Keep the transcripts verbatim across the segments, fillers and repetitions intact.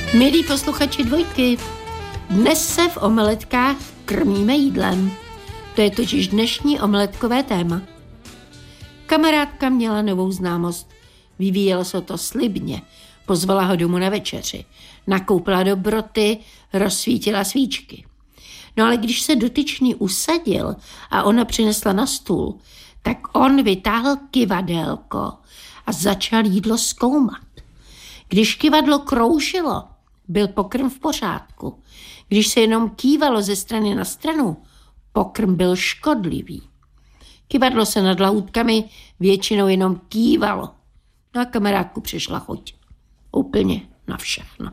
Milí posluchači Dvojky, dnes se v omeletkách krmíme jídlem. To je totiž dnešní omeletkové téma. Kamarádka měla novou známost. Vyvíjelo se to slibně. Pozvala ho domů na večeři. Nakoupila dobroty, rozsvítila svíčky. No ale když se dotyčný usadil a ona přinesla na stůl, tak on vytáhl kyvadélko a začal jídlo zkoumat. Když kyvadlo kroužilo, byl pokrm v pořádku. Když se jenom kývalo ze strany na stranu, pokrm byl škodlivý. Kyvadlo se nad lahůdkami většinou jenom kývalo. No a kamarádku přišla chuť. Úplně na všechno.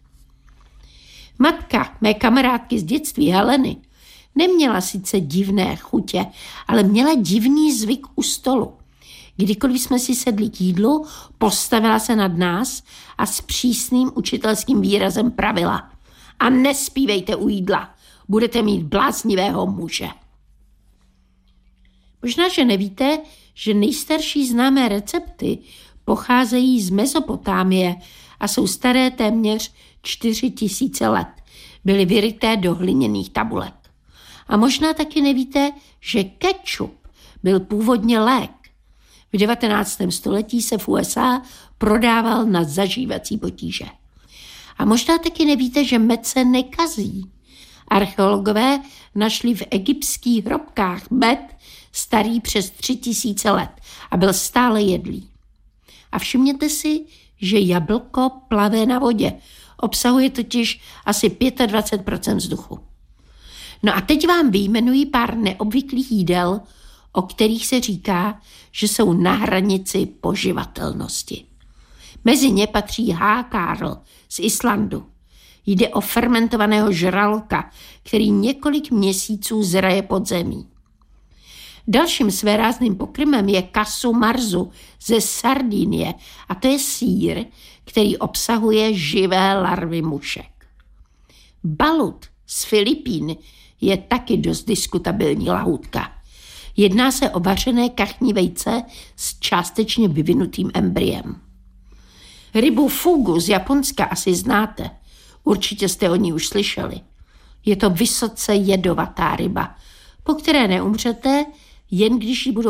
Matka mé kamarádky z dětství Heleny neměla sice divné chutě, ale měla divný zvyk u stolu. Kdykoliv jsme si sedli k jídlu, postavila se nad nás a s přísným učitelským výrazem pravila: a nespívejte u jídla, budete mít bláznivého muže. Možná, že nevíte, že nejstarší známé recepty pocházejí z Mezopotámie a jsou staré téměř čtyři tisíce let. Byly vyryté do hliněných tabulek. A možná taky nevíte, že kečup byl původně lék. V devatenáctém století se v U S A prodával na zažívací potíže. A možná taky nevíte, že med se nekazí. Archeologové našli v egyptských hrobkách med starý přes tři tisíce let a byl stále jedlý. A všimněte si, že jablko plavé na vodě. Obsahuje totiž asi dvacet pět procent vzduchu. No a teď vám vyjmenuji pár neobvyklých jídel, o kterých se říká, že jsou na hranici poživatelnosti. Mezi ně patří hákarl z Islandu. Jde o fermentovaného žraloka, který několik měsíců zraje pod zemí. Dalším svérázným pokrmem je casu marzu ze Sardinie a to je sýr, který obsahuje živé larvy mušek. Balut z Filipín je taky dost diskutabilní lahůdka. Jedná se o vařené kachní vejce s částečně vyvinutým embryem. Rybu fugu z Japonska asi znáte. Určitě jste o ní už slyšeli. Je to vysoce jedovatá ryba, po které neumřete, jen když ji budou